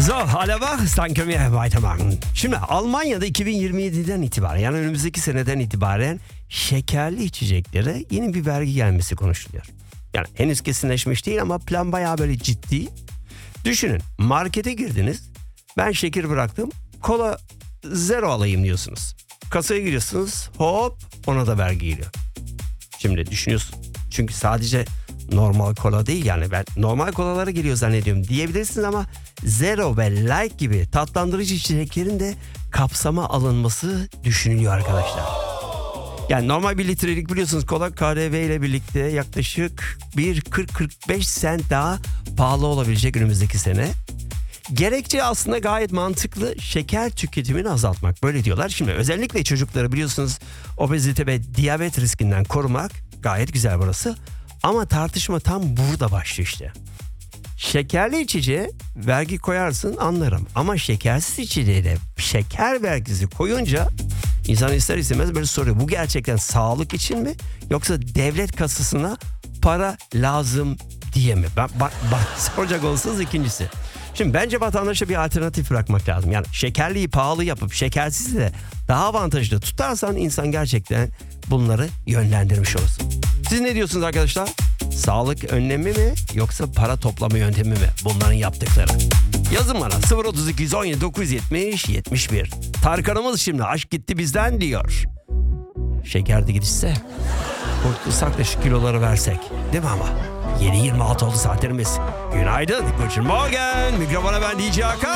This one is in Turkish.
So, alle wach, dann können wir weitermachen. Şimdi Almanya'da 2027'den itibaren, yani önümüzdeki seneden itibaren şekerli içeceklere yeni bir vergi gelmesi konuşuluyor. Yani henüz kesinleşmiş değil ama plan bayağı böyle ciddi. Düşünün, markete girdiniz, ben şeker bıraktım, kola zero alayım diyorsunuz. Kasaya giriyorsunuz, hop ona da vergi geliyor. Şimdi düşünüyorsun, çünkü sadece normal kola değil, yani ben normal kolalara geliyor zannediyorum diyebilirsiniz ama zero ve light gibi tatlandırıcı içeceklerin de kapsama alınması düşünülüyor arkadaşlar. Yani normal 1 litrelik biliyorsunuz kola KDV ile birlikte yaklaşık 40-45 sent daha pahalı olabilecek önümüzdeki sene. Gerekçe aslında gayet mantıklı, şeker tüketimini azaltmak, böyle diyorlar. Şimdi özellikle çocukları biliyorsunuz obezite ve diyabet riskinden korumak, gayet güzel burası. Ama tartışma tam burada başlıyor işte. Şekerli içeceğe vergi koyarsın anlarım. Ama şekersiz içeceğe de şeker vergisi koyunca insan ister istemez böyle soruyor. Bu gerçekten sağlık için mi? Yoksa devlet kasasına para lazım diye mi? Bak soracak olsanız ikincisi. Şimdi bence vatandaşa bir alternatif bırakmak lazım. Yani şekerliyi pahalı yapıp şekersiz de daha avantajlı tutarsan insan gerçekten bunları yönlendirmiş olursun. Siz ne diyorsunuz arkadaşlar? Sağlık önlemi mi yoksa para toplama yöntemi mi bunların yaptıkları? Yazın bana 032 17 970 71. Tarkan'ımız şimdi aşk gitti bizden diyor. Şeker de gidişse kurtulsak da şu kiloları versek, değil mi ama? 7.26 oldu saatlerimiz. Günaydın, guten Morgen. Mikrofona ben DJ Hakan.